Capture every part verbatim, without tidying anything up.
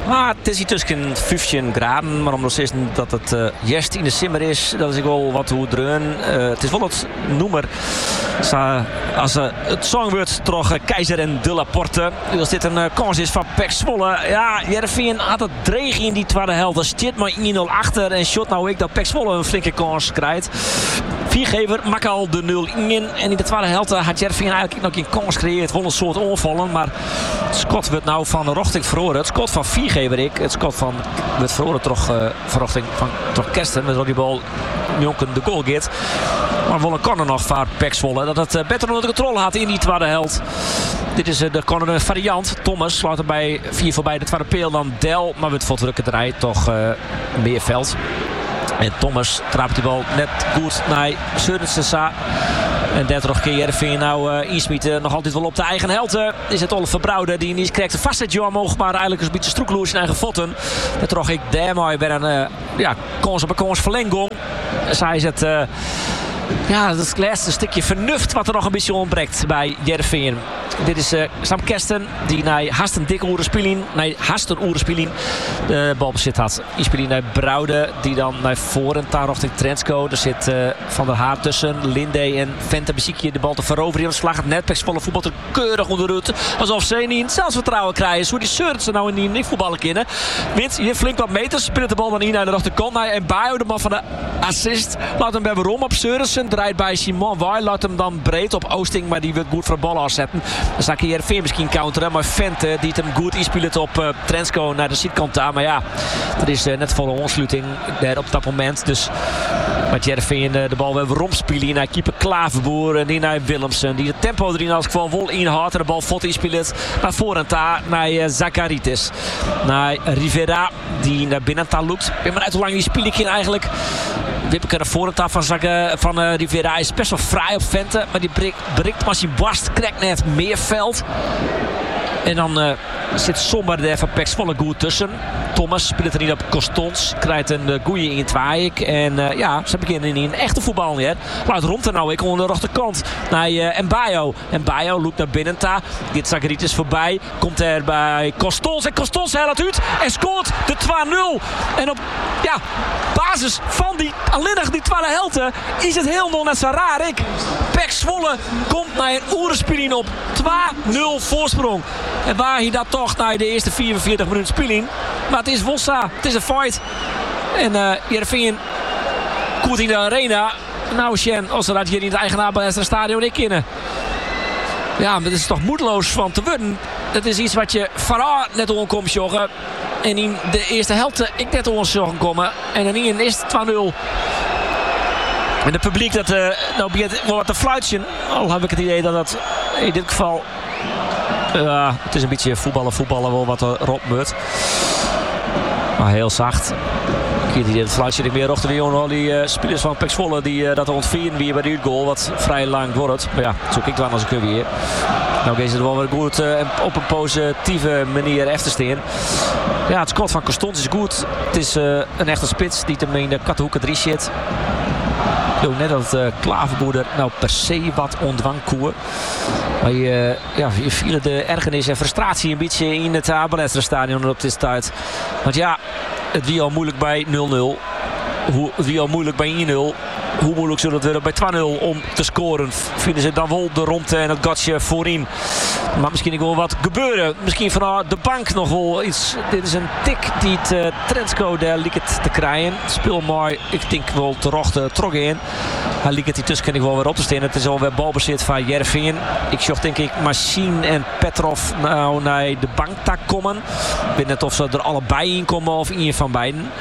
Maar het is hier tussen vijftien graden. Maar omdat is dat het uh, juist in de simmer is, dat is ik wel wat hoe dreun. Uh, het is wel het noemer. Sa, als uh, het song wordt toch uh, Keizer en De Laporte. Als dit een uh, kans is van P E C Zwolle. Ja, Heerenveen had het dreig in die tweede helft. Er zit maar één nul achter. En shot nou ik dat P E C Zwolle een flinke kans krijgt. Viergever maakt al de nul in. En in de tweede helft had Heerenveen eigenlijk nog een kans gecreëerd. Wel een soort onvallen. Maar het schot wordt nou van de Rochting verloren. Het schot van Viergever ik. Het schot van wordt verloren toch uh, verrochting van toch Kersten. Met die bal Jonken de goal geeft. Maar Wolle kan er nog voor P E C Zwolle. Dat het uh, beter onder de controle had in die tweede helft. Dit is uh, de corner variant. Thomas slaat er bij vier voorbij de tweede peel dan Del. Maar met voltrukken draait toch uh, meer veld. En Thomas trapt die bal net goed naar Sørensen. En dertig keer Heerenveen nou uh, insmieten. Nog altijd wel op de eigen helte. Is het Oliver Brouwde die niet krijgt de vastzetje omhoog. Maar eigenlijk een beetje stroekloos in eigen voeten. En toch ik daarmee weer een uh, ja, kans op een kans verlenging. Zij is het... Uh, Ja, dat is het laatste stukje vernuft wat er nog een beetje ontbreekt bij Heerenveen. Dit is uh, Sam Kersten die naar haast een dikke oerenspeling, naar haast een oerenspeling de bal bezit had. Inspeling naar Brouwde die dan naar voren daar richting Trensko. Er zit uh, Van der Haar tussen, Linde en Vente beziekje de bal te veroveren. Dan slaagt het net P E C Zwolle voetbal er keurig onder de route. Alsof ze niet zelfvertrouwen krijgen. Hoe die Sørensen nou in die voetballen kennen. Wint hier flink wat meters, speelt de bal dan in naar de rechterkant. En Bayo, de man van de assist, laat hem bij waarom op Sørensen. Draait bij Simon Weil, laat hem dan breed op Oosting, maar die wil goed voor de bal afzetten. Dan zag je Heerenveen misschien counteren, maar Vente die het hem goed inspeelt op uh, Trensko naar de zijkant daar. Maar ja, er is uh, net volle ontsluiting daar op dat moment. Dus met Heerenveen uh, de bal weer rondspelen naar keeper Klaverboer en die naar Willemsen. Die het tempo erin als geval vol inhoudt en de bal vot inspeelt naar voren daar naar uh, Zakaritis. Naar Rivera die naar binnen daar loopt. Ik ben maar uit hoe lang die speel ik eigenlijk. Wippeke naar voren daar van, Zaka, van uh, Rivera is best wel fraai op Vente. Maar die breekt, breekt maar zijn barst, krijgt net meer veld. En dan uh, zit Somber daar van P E C Zwolle goed tussen. Thomas speelt er niet op Costons. Krijgt een uh, goeie in Twaik. En uh, ja, ze beginnen in een echte voetbal hier. Laat rond er nou ik onder de rechterkant. Naar uh, Mbayo. Mbayo loopt naar binnen daar. Dit Zakaritis voorbij. Komt er bij Costons. En Costons haalt uit. En scoort de twee nul. En op ja, basis van die alleen nog die tweede helte is het heel nog net zo raar. Ik. P E C Zwolle komt naar een oerenspeling op twee nul voorsprong. En waar hij dat toch na de eerste vierenveertig minuten speling. Maar het is Wossa. Het is een fight. En uh, Heerenveen komt in de arena. Nou, Sjen, als ze dat hier in het eigenaar stadion niet kennen. Ja, maar het is toch moedeloos van te worden. Dat is iets wat je Farah net onkomt joggen. En in de eerste helft ik net ons joggen komen. En dan in de eerste twee nul. En het publiek dat uh, nou begint wat te fluitjen. Al heb ik het idee dat dat in dit geval... Uh, het is een beetje voetballen, voetballen wel wat erop moet. Maar heel zacht. Ik zie het fluitje niet meer achter de die uh, spelers van P E C Zwolle die uh, dat ontvieren weer bij de uitgoal. Wat vrij lang wordt. Maar ja, zo kijk dan als ik weer. Nou deze er wel weer goed uh, op een positieve manier even te staan. Ja, het schot van Costons is goed. Het is uh, een echte spits die hem in de kattenhoeken drie zit. Ik net dat uh, Klaverboer nou per se wat ondwangkoer. Maar je, uh, ja, je viel de ergernis en frustratie een beetje in het Abelenstra-stadion op dit tijd. Want ja, het wie al moeilijk bij nul nul. Hoe, het wie al moeilijk bij één nul. Hoe moeilijk zullen het worden bij twee nul om te scoren? Vinden ze dan wel de rondte en het gatje voorin. Maar misschien ook wel wat gebeuren. Misschien van de bank nog wel iets. Dit is een tik die het uh, Trensko daar liep het te krijgen. Speel mooi. Ik denk wel te rochten trok in. Hij liep het die tussen kan ik wel weer op te staan. Het is alweer balbezit van Heerenveen. Ik zag denk ik Machine en Petrov nou naar de banktak komen. Ik weet net of ze er allebei in komen of één van beiden.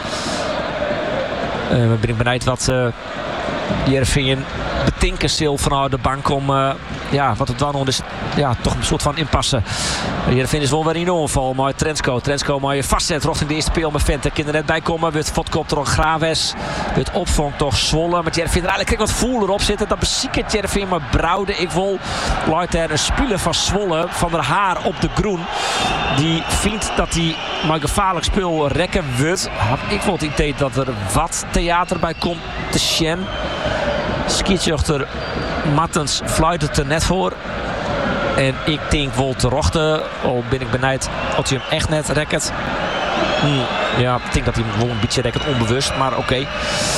Uh, ik ben benieuwd wat uh, Heerenveen betinken stil vanuit de bank om uh, ja, wat het dan nog is. Ja, toch een soort van inpassen. Heerenveen is wel weer in onval. Maar Trensko, Trensko maar je vastzet richting de eerste speel met Vente. Kan er net bij komen. Wordt Votkop toch Graves. Wordt opvang toch Zwolle. Maar Heerenveen er eigenlijk wat voeler op zitten. Dat beziekt Heerenveen maar Brouwde. Ik wil luidt er een speler van Zwolle. Van der Haar op de groen. Die vindt dat hij maar gevaarlijk speel rekken wordt. Ik vond het idee dat er wat theater bij komt. Te Sjen. Skietjochter Mattens fluit het er net voor. En ik denk wel te rochten. Al ben ik benieuwd of hij hem echt net rekt. Hmm, ja, ik denk dat hij gewoon een beetje rekkert onbewust, maar oké. Okay.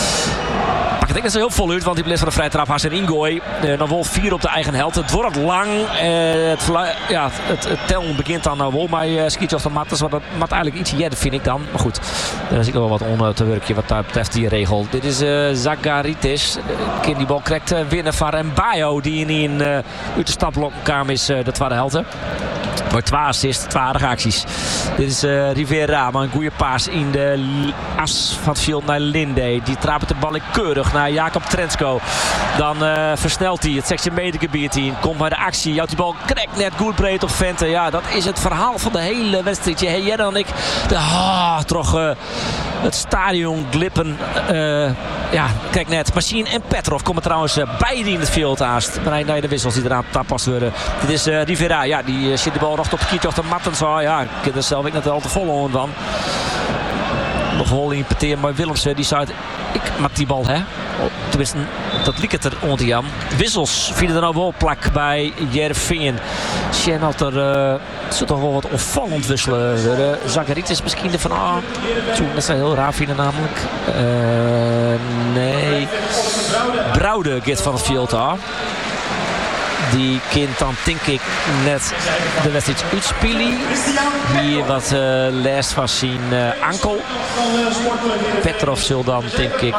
Ik denk dat ze heel vol uit, want die bleef van de vrije trap haar zijn ingooi. Uh, dan Wolf vier op de eigen helft. Het wordt lang. Uh, het, ja, het, het tel begint dan naar Wolf. Maar uh, schiet of de mat. Dat mat eigenlijk iets jeder, vind ik dan. Maar goed, daar is ik nog wel wat on te werkje wat dat betreft die regel. Dit is uh, Zagaritis. Uh, kind die bal krijgt uh, winnen van Mbayo. Die in uh, uit de staplokken kwam is uh, de tweede helft. Maar twee assists, twee aardige acties. Dit is uh, Rivera, maar een goede paas in de as van het veld naar Linde. Die trapt de bal keurig naar Jacob Trensko. Dan uh, versnelt hij het zestien meter gebied in. Komt bij de actie, houdt die bal correct net goed breed op Vente. Ja, dat is het verhaal van de hele wedstrijd. Hey, jij dan ik. De, oh, toch uh, het stadion glippen. Uh, ja, kijk net. Machine en Petrov komen trouwens uh, beide in het veld haast. Maar nee, de wissels die eraan tapast worden. Dit is uh, Rivera. Ja, die uh, zit de bal nog op de kiet of de matten. Zo, ja, ik heb er zelf ik net al te vol on van. Nog wel impeteer, maar Willemsen die zei, ik maak die bal, hè. Tenminste, dat liep het er onder Jan. Wissels vielen er nou wel plak bij Jervingen. Sjen had er uh, zo toch wel wat opvallend wisselen. Uh, Zagaritis misschien ervan, ah, toen, dat zou heel raar vinden namelijk. Uh, nee. Brouwde gaat van het veld af. Die kind dan denk ik net de wedstrijd uitspelen. Hier wat uh, les van zijn uh, ankel. Petrov zal dan denk ik.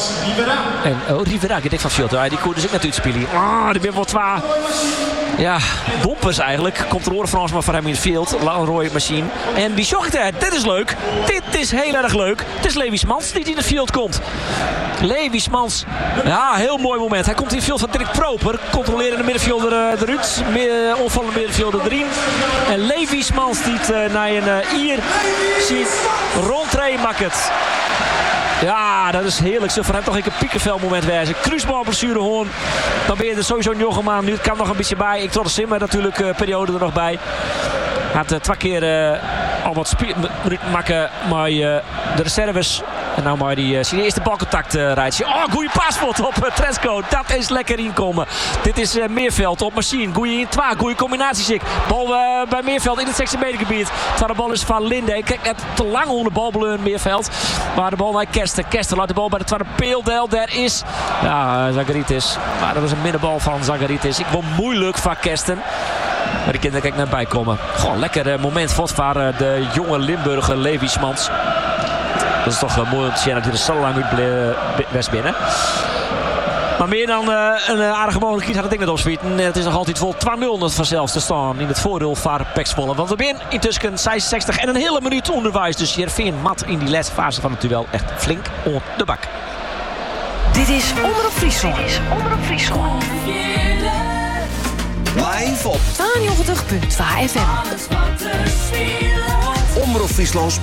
En oh, Rivera gaat ik van veld. Ja, die kon dus ook net uitspelen. Ah, die ben wel twee. Ja, bompers eigenlijk. Komt er oren Frans maar voor hem in het veld. Een rode machine. En wie zocht hij? Dit is leuk. Dit is heel erg leuk. Het is Levi Smans die in het veld komt. Levi Smans. Ja, heel mooi moment. Hij komt in het veld van Dirk Proper. Controleren de middenvelder uh, eruit. Meer, onvallende middenvelder erin. En Levi Smans die het uh, naar een uh, Ier ziet. Rondrijden maakt het. Ja, dat is heerlijk. Zo voor hem toch een piekenvel moment wijzen. Kruisbalblessure hoorn. Dan ben je er sowieso nog een maand. Nu kan nog een beetje bij. Ik trot de Simmer natuurlijk uh, periode er nog bij. Had uh, twee keer uh, al wat minuten maken. Maar uh, de reserves. En nou maar die, uh, die eerste balcontact uh, rijdt. Oh, goede paspoort op uh, Trensko. Dat is lekker inkomen. Dit is uh, Meerveld op Machine. Goeie in twee. Goeie combinaties. Bal uh, bij Meerveld in het zestien meter gebied. Terwijl de bal is van Linde. Kijk net te lang onder de bal bleuren Meerveld. Maar de bal naar Kersten. Kersten laat de bal bij de tweede peeldeel. Daar is ja, Zagaritis. Maar dat was een middenbal van Zagaritis. Ik vond moeilijk van Kersten. Maar die kinderen kijk naar bij komen. Gewoon lekker uh, moment voor uh, de jonge Limburger Levi Smans. Dat is toch uh, mooi om te zien dat hij er zo lang uit West binnen. Maar meer dan uh, een aardige mogelijkheid had het ding net opschieten. Het is nog altijd vol twee nul vanzelfs te staan in het voordeel van Pek Zwolle. Want we zijn intussen zesenzestig en een hele minuut onderwijs. Dus Jervingen mat in die laatste fase van het duel echt flink onder de bak. Dit is Omroep Friesland. Dit is Omroep Friesland. Live op tweeënnegentig komma twee F M. Omroep Friesland.